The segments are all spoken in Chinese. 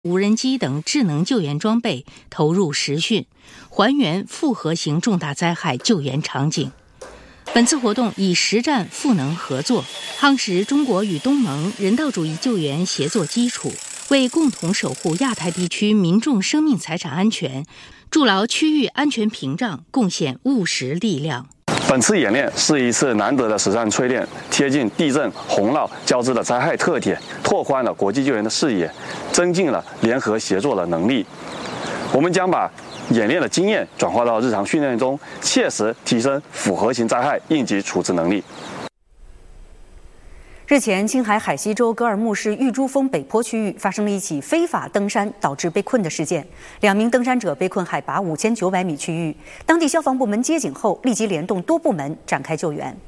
无人机等智能救援装备投入实训，还原复合型重大灾害救援场景。本次活动以实战赋能合作，夯实中国与东盟人道主义救援协作基础，为共同守护亚太地区民众生命财产安全、筑牢区域安全屏障贡献务实力量。 本次演练是一次难得的实战淬炼，贴近地震、洪涝交织的灾害特点，拓宽了国际救援的视野，增进了联合协作的能力。我们将把演练的经验转化到日常训练中，切实提升复合型灾害应急处置能力。 日前，青海海西州格尔木市玉珠峰北坡区域发生了一起非法登山导致被困的事件，2名登山者被困海拔5900米区域，当地消防部门接警后立即联动多部门展开救援。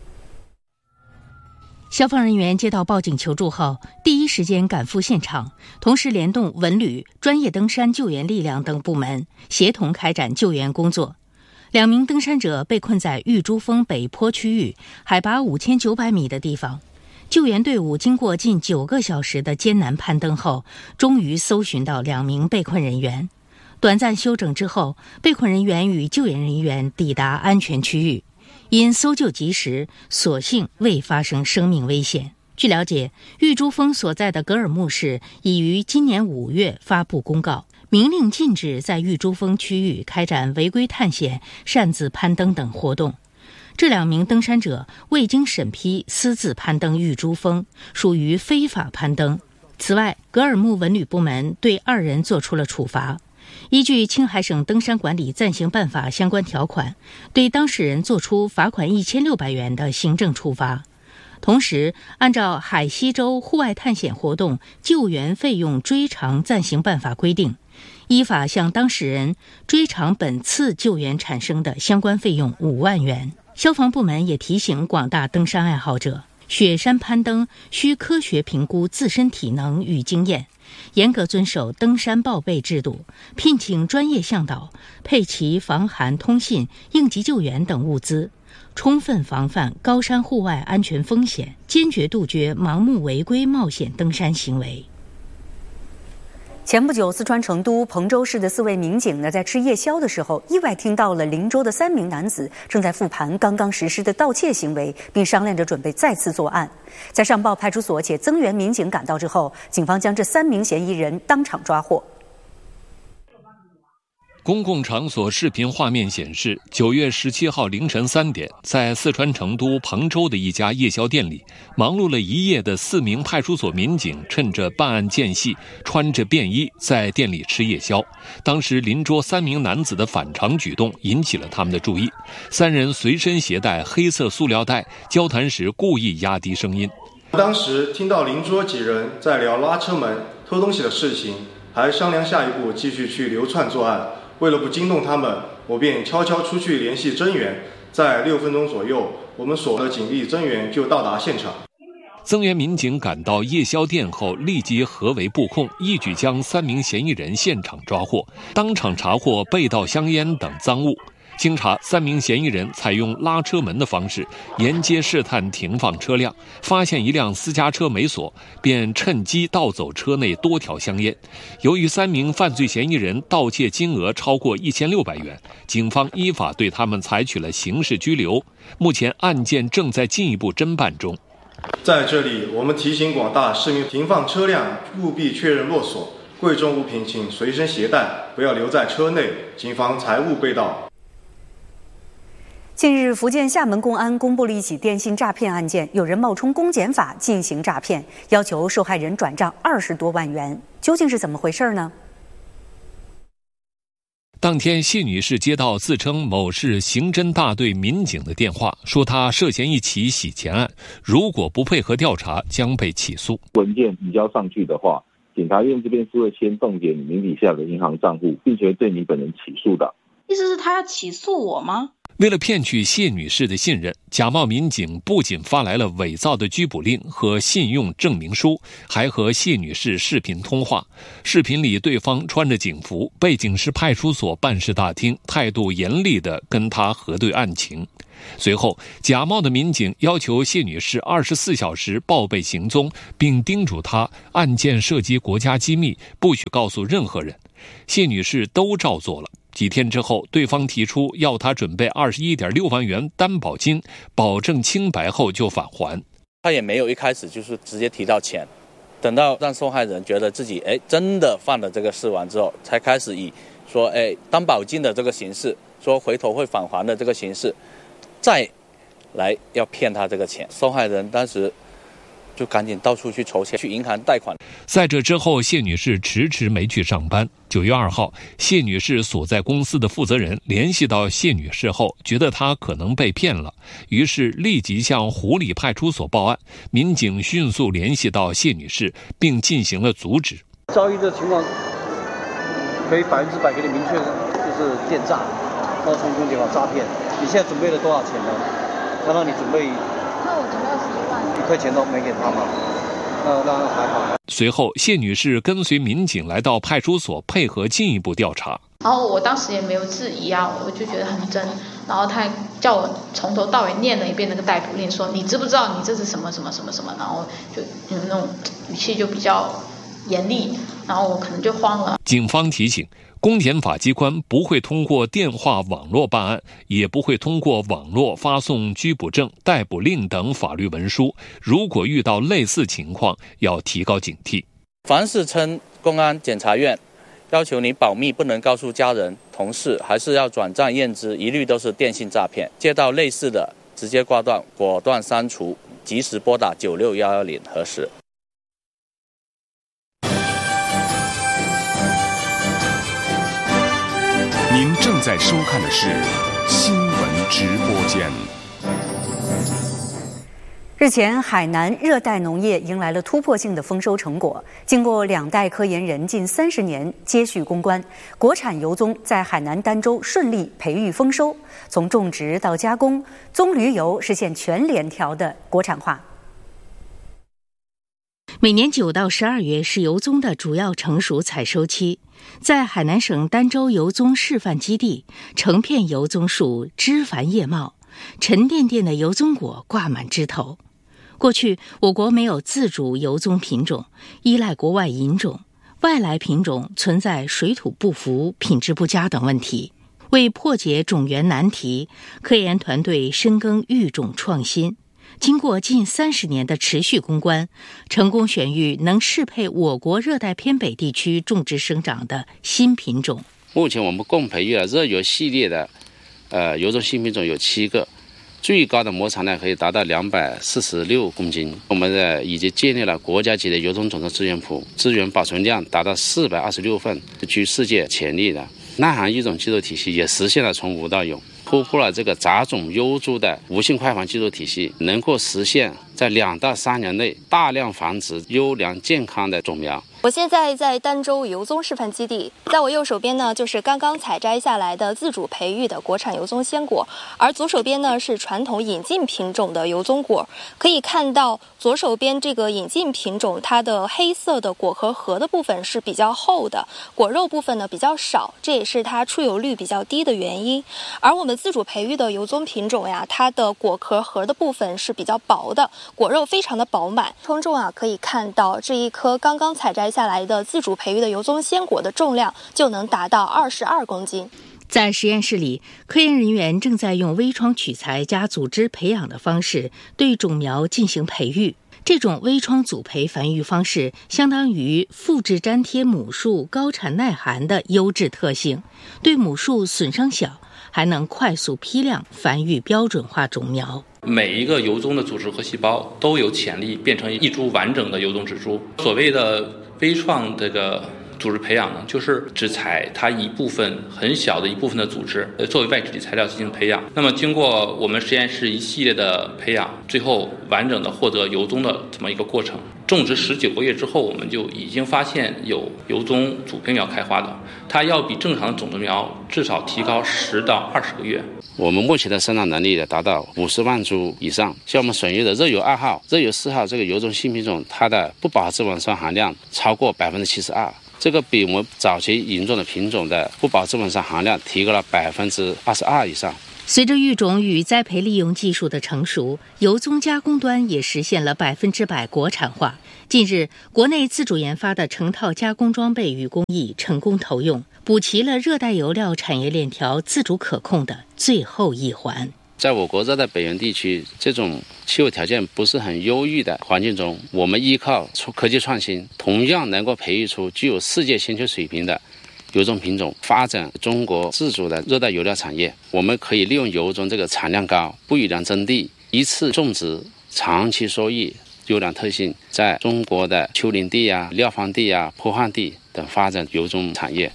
消防人员接到报警求助后，第一时间赶赴现场，同时联动文旅、专业登山救援力量等部门，协同开展救援工作。2名登山者被困在玉珠峰北坡区域，海拔5900米的地方。救援队伍经过近9个小时的艰难攀登后，终于搜寻到2名被困人员。短暂休整之后，被困人员与救援人员抵达安全区域。因搜救及时，所幸未发生生命危险。据了解，玉珠峰所在的格尔木市已于今年5月发布公告，明令禁止在玉珠峰区域开展违规探险、擅自攀登等活动。这2名登山者未经审批私自攀登玉珠峰，属于非法攀登。此外，格尔木文旅部门对2人作出了处罚。依据青海省登山管理暂行办法相关条款，对当事人作出罚款1600元的行政处罚。同时，按照海西州户外探险活动救援费用追偿暂行办法规定，依法向当事人追偿本次救援产生的相关费用5万元。消防部门也提醒广大登山爱好者，雪山攀登需科学评估自身体能与经验，严格遵守登山报备制度，聘请专业向导，配齐防寒、通信、应急救援等物资，充分防范高山户外安全风险，坚决杜绝盲目违规冒险登山行为。 前不久，四川成都彭州市的4位民警在吃夜宵的时候，意外听到了邻桌的3名男子正在复盘刚刚实施的盗窃行为，并商量着准备再次作案。在上报派出所且增援民警赶到之后，警方将这3名嫌疑人当场抓获。 公共场所视频画面显示，9月17号凌晨3点，在四川成都彭州的一家夜宵店里，忙碌了一夜的4名派出所民警趁着办案间隙，穿着便衣在店里吃夜宵。当时邻桌3名男子的反常举动引起了他们的注意，3人随身携带黑色塑料袋，交谈时故意压低声音。 当时听到邻桌几人在聊拉车门、偷东西的事情，还商量下一步继续去流窜作案。为了不惊动他们，我便悄悄出去联系增援。在6分钟左右，我们所的警力增援就到达现场。 增援民警赶到夜宵店后，立即合围布控，一举将3名嫌疑人现场抓获，当场查获被盗香烟等赃物。经查，3名嫌疑人采用拉车门的方式沿街试探停放车辆，发现一辆私家车没锁，便趁机盗走车内多条香烟。由于3名犯罪嫌疑人盗窃金额超过1600元，警方依法对他们采取了刑事拘留。目前案件正在进一步侦办中。 在这里，我们提醒广大市民，停放车辆务必确认落锁，贵重物品请随身携带，不要留在车内，谨防财物被盗。 近日，福建厦门公安公布了一起电信诈骗案件，有人冒充公检法进行诈骗，要求受害人转账20多万元，究竟是怎么回事呢？ 当天，谢女士接到自称某市刑侦大队民警的电话，说她涉嫌一起洗钱案，如果不配合调查，将被起诉。 文件提交上去的话，检察院这边是会先冻结你名底下的银行账户，并且对你本人起诉的。 意思是他要起诉我吗？ 为了骗取谢女士的信任，假冒民警不仅发来了伪造的拘捕令和信用证明书，还和谢女士视频通话。视频里，对方穿着警服，背景是派出所办事大厅，态度严厉地跟她核对案情。随后，假冒的民警要求谢女士24小时报备行踪，并叮嘱她案件涉及国家机密，不许告诉任何人。谢女士都照做了。几天之后，对方提出要她准备21.6万元担保金，保证清白后就返还。 他也没有一开始就是直接提到钱，等到让受害人觉得自己真的犯了这个事完之后，才开始以说担保金的这个形式，说回头会返还的这个形式，再来要骗他这个钱。受害人当时就赶紧到处去筹钱，去银行贷款。 在这之后，谢女士迟迟没去上班。9月2号，谢女士所在公司的负责人联系到谢女士后，觉得她可能被骗了，于是立即向湖里派出所报案。民警迅速联系到谢女士，并进行了阻止。 遭遇的情况可以100%给你明确，就是电诈、冒充公检法诈骗。你现在准备了多少钱呢？他让你准备， 那我准备21万 ，1块钱都没给他吗？那还好。 随后，谢女士跟随民警来到派出所，配合进一步调查。 然后我当时也没有质疑啊，我就觉得很真。然后他还叫我从头到尾念了一遍那个逮捕令，说你知不知道你这是什么什么什么什么，然后就那种语气就比较严厉，然后我可能就慌了。 警方提醒，公检法机关不会通过电话网络办案，也不会通过网络发送拘捕证、逮捕令等法律文书。如果遇到类似情况，要提高警惕。 凡是称公安、检察院要求你保密，不能告诉家人、同事，还是要转账验资，一律都是电信诈骗。接到类似的，直接挂断，果断删除，及时拨打96110核实。 您正在收看的是新闻直播间。 日前，海南热带农业迎来了突破性的丰收成果。经过2代科研人近30年接续攻关，国产油棕在海南儋州顺利培育丰收，从种植到加工，棕榈油实现全链条的国产化。 每年9到12月是油棕的主要成熟采收期。在海南省儋州油棕示范基地，成片油棕树枝繁叶茂，沉甸甸的油棕果挂满枝头。过去，我国没有自主油棕品种，依赖国外引种，外来品种存在水土不服、品质不佳等问题。为破解种源难题，科研团队深耕育种创新。经过近30年的持续攻关，成功选育能适配我国热带偏北地区种植生长的新品种。 目前我们共培育了热油系列的油棕新品种有7个，最高的亩产量可以达到246公斤。我们已经建立了国家级的油棕种子资源库，资源保存量达到426份，居世界前列的。耐寒育种技术体系也实现了从无到有，突破了这个杂种优株的无性快繁技术体系，能够实现在2到3年内大量繁殖优良健康的种苗。 我现在在儋州油棕示范基地，在我右手边呢就是刚刚采摘下来的自主培育的国产油棕鲜果，而左手边呢是传统引进品种的油棕果。可以看到左手边这个引进品种，它的黑色的果核的部分是比较厚的，果肉部分呢比较少，这也是它出油率比较低的原因。而我们自主培育的油棕品种呀，它的果核的部分是比较薄的，果肉非常的饱满。从中可以看到这一颗刚刚采摘下来的自主培育的油棕鲜果的重量就能达到22公斤。 在实验室里，科研人员正在用微窗取材加组织培养的方式对种苗进行培育。这种微窗组培繁育方式相当于复制粘贴母树高产耐寒的优质特性，对母树损伤小，还能快速批量繁育标准化种苗。 每一个油棕的组织和细胞都有潜力变成一株完整的油棕植株。所谓的微创这个组组织培养呢，就是只采它一部分很小的一部分的组织作为外质体材料进行培养。那么经过我们实验室一系列的培养，最后完整的获得油棕的这么一个过程。种植19个月之后，我们就已经发现有油棕主胚苗开花的，它要比正常的种子苗至少提高10到20个月。 我们目前的生长能力达到50万株以上。像我们损益的热油2号、热油4号这个油棕新品种，它的不饱和脂肪酸含量超过72%，这个比我们早期引种的品种的不饱和脂肪酸含量提高了22%以上。 随着育种与栽培利用技术的成熟，油棕加工端也实现了100%国产化。近日，国内自主研发的成套加工装备与工艺成功投用，补齐了热带油料产业链条自主可控的最后一环。 在我国热带北缘地区这种气候条件不是很优异的环境中，我们依靠科技创新，同样能够培育出具有世界先进水平的油棕品种，发展中国自主的热带油料产业。我们可以利用油棕这个产量高、不与量争地、一次种植、长期收益、优良特性，在中国的丘陵地廖荒地坡旱地等发展油棕产业。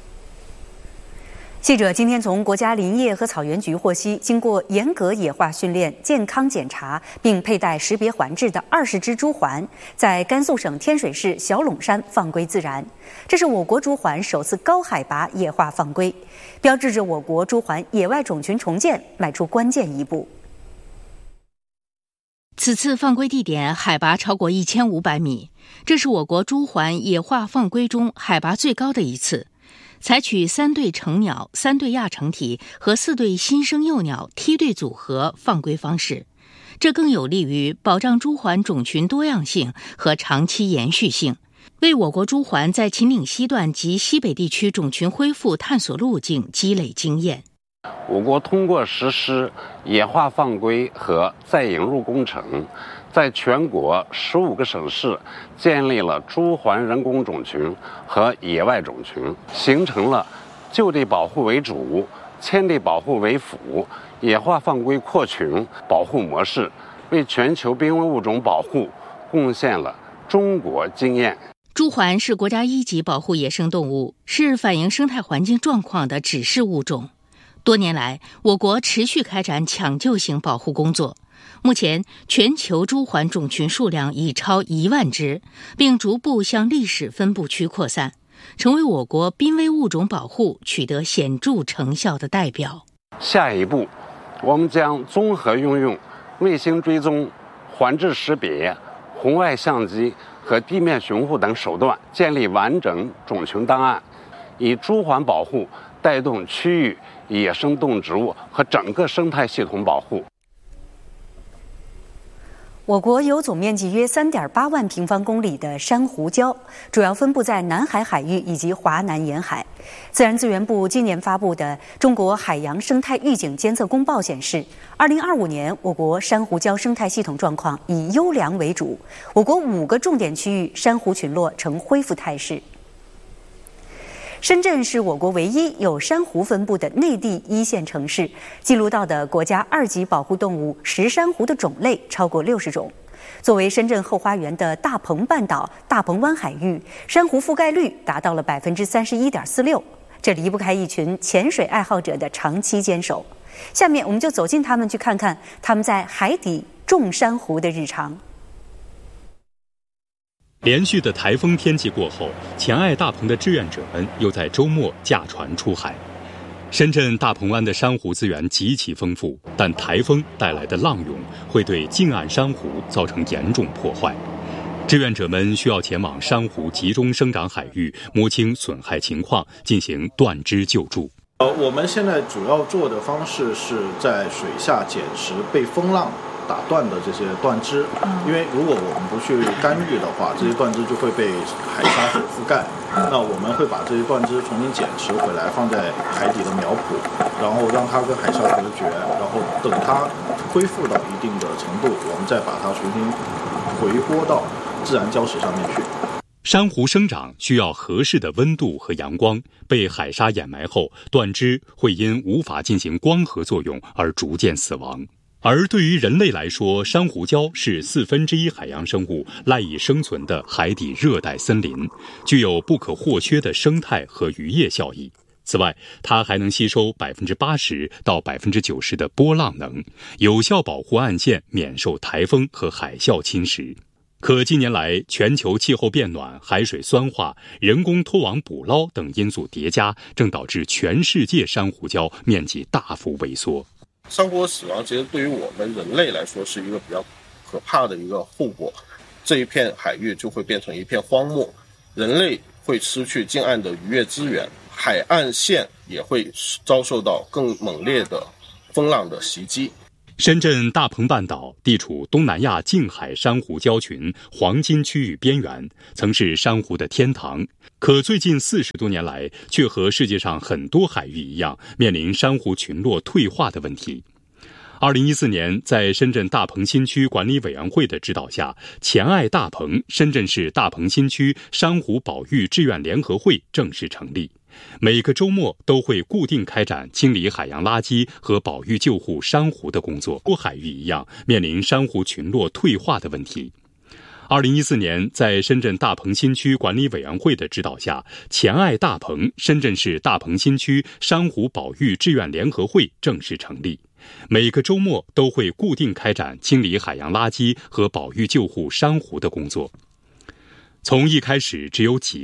记者今天从国家林业和草原局获悉，经过严格野化训练、健康检查，并佩戴识别环质的20只猪环，在甘肃省天水市小陇山放归自然。这是我国猪环首次高海拔野化放归，标志着我国猪环野外种群重建迈出关键一步。 此次放归地点海拔超过1500米，这是我国猪环野化放归中海拔最高的一次。采取3对成鸟、3对亚成体和4对新生幼鸟梯队组合放归方式，这更有利于保障猪环种群多样性和长期延续性，为我国猪环在秦岭西段及西北地区种群恢复探索路径积累经验。 我国通过实施野化放归和再引入工程，在全国15个省市建立了猪环人工种群和野外种群，形成了就地保护为主、迁地保护为辅、野化放归扩群保护模式，为全球濒危物种保护贡献了中国经验。 猪环是国家1级保护野生动物，是反映生态环境状况的指示物种。多年来，我国持续开展抢救型保护工作。目前，全球猪环种群数量已超1万只，并逐步向历史分布区扩散，成为我国濒危物种保护取得显著成效的代表。 下一步，我们将综合运用卫星追踪、环质识别、红外相机和地面巡护等手段，建立完整种群档案，以猪环保护带动区域野生动植物和整个生态系统保护。 我国有总面积约3.8万平方公里的珊瑚礁，主要分布在南海海域以及华南沿海。自然资源部今年发布的《中国海洋生态预警监测公报》显示，2025年我国珊瑚礁生态系统状况以优良为主，我国5个重点区域珊瑚群落呈恢复态势。深圳是我国唯一有珊瑚分布的内地1线城市，记录到的国家2级保护动物石珊瑚的种类超过60种。作为深圳后花园的大鹏半岛、大鹏湾海域，珊瑚覆盖率达到了31.46%，这离不开一群潜水爱好者的长期坚守。下面我们就走进他们，去看看他们在海底种珊瑚的日常。 连续的台风天气过后，潜爱大鹏的志愿者们又在周末驾船出海。深圳大鹏湾的珊瑚资源极其丰富，但台风带来的浪涌会对近岸珊瑚造成严重破坏。志愿者们需要前往珊瑚集中生长海域，摸清损害情况，进行断枝救助。 我们现在主要做的方式是在水下捡拾被风浪打断的这些断枝，因为如果我们不去干预的话，这些断枝就会被海沙所覆盖。那我们会把这些断枝重新捡拾回来，放在海底的苗圃，然后让它跟海沙隔绝，然后等它恢复到一定的程度，我们再把它重新回拨到自然礁石上面去。 珊瑚生长需要合适的温度和阳光，被海沙掩埋后，断枝会因无法进行光合作用而逐渐死亡。 而对于人类来说，珊瑚礁是1/4海洋生物赖以生存的海底热带森林，具有不可或缺的生态和渔业效益。此外，它还能吸收80%到90%的波浪能，有效保护岸线免受台风和海啸侵蚀。可近年来，全球气候变暖、海水酸化、人工拖网捕捞等因素叠加，正导致全世界珊瑚礁面积大幅萎缩。 珊瑚的死亡其实对于我们人类来说是一个比较可怕的一个后果，这一片海域就会变成一片荒漠，人类会失去近岸的渔业资源，海岸线也会遭受到更猛烈的风浪的袭击。 深圳大鹏半岛地处东南亚近海珊瑚礁群黄金区域边缘，曾是珊瑚的天堂，可最近40多年来却和世界上很多海域一样，面临珊瑚群落退化的问题。2014年，在深圳大鹏新区管理委员会的指导下，前爱大鹏深圳市大鹏新区珊瑚保育志愿联合会正式成立，每个周末都会固定开展清理海洋垃圾和保育救护珊瑚的工作。海域一样，面临珊瑚群落退化的问题。2014年，在深圳大鹏新区管理委员会的指导下，前爱大鹏深圳市大鹏新区珊瑚保育志愿联合会正式成立，每个周末都会固定开展清理海洋垃圾和保育救护珊瑚的工作。从一开始只有几